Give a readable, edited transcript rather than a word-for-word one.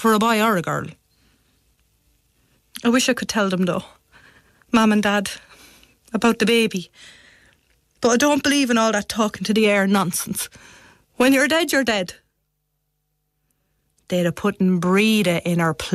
for a boy or a girl. I wish I could tell them though, Mum and Dad, about the baby. But I don't believe in all that talking to the air nonsense. When you're dead, you're dead. They'd have put Breda in her place.